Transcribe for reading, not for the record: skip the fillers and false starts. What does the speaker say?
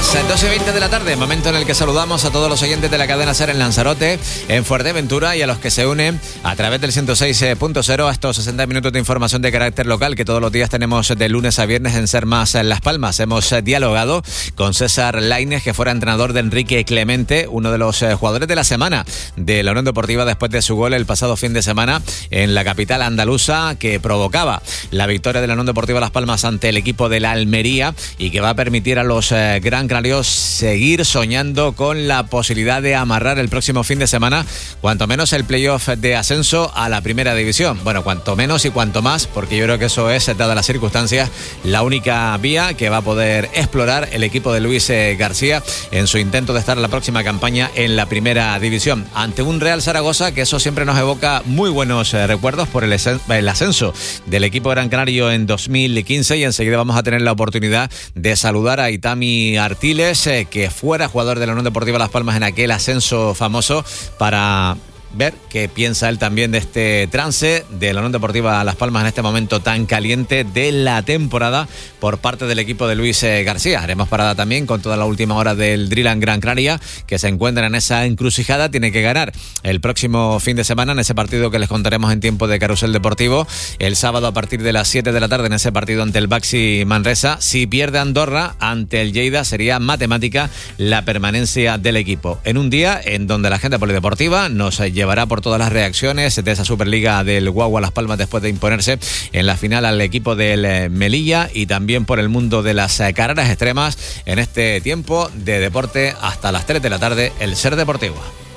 Las 12:20 de la tarde, momento en el que saludamos a todos los oyentes de la cadena SER en Lanzarote, en Fuerteventura y a los que se unen a través del 106.0 a estos 60 minutos de información de carácter local que todos los días tenemos de lunes a viernes en Ser Más en Las Palmas. Hemos dialogado con César Lainez, que fuera entrenador de Enrique Clemente, uno de los jugadores de la semana de la Unión Deportiva después de su gol el pasado fin de semana en la capital andaluza, que provocaba la victoria de la Unión Deportiva Las Palmas ante el equipo de la Almería y que va a permitir a los Gran Canarios seguir soñando con la posibilidad de amarrar el próximo fin de semana cuanto menos el playoff de ascenso a la primera división. Bueno, cuanto menos y cuanto más, porque yo creo que eso es, dadas las circunstancias, la única vía que va a poder explorar el equipo de Luis García en su intento de estar en la próxima campaña en la primera división ante un Real Zaragoza, que eso siempre nos evoca muy buenos recuerdos por el ascenso del equipo Gran Canario en 2015, y enseguida vamos a tener la oportunidad de saludar a Itami Artiles, que fuera jugador de la Unión Deportiva Las Palmas en aquel ascenso famoso, para ver qué piensa él también de este trance de la Unión Deportiva Las Palmas en este momento tan caliente de la temporada por parte del equipo de Luis García. Haremos parada también con toda la última hora del Drill Gran Canaria, que se encuentra en esa encrucijada. Tiene que ganar el próximo fin de semana en ese partido que les contaremos en tiempo de Carrusel Deportivo el sábado a partir de las 7 de la tarde en ese partido ante el Baxi Manresa. Si pierde Andorra ante el Lleida, sería matemática la permanencia del equipo en un día en donde la gente polideportiva nos llevará por todas las reacciones de esa Superliga del Guagua Las Palmas después de imponerse en la final al equipo del Melilla, y también por el mundo de las carreras extremas en este tiempo de deporte hasta las 3 de la tarde, el Ser Deportivo.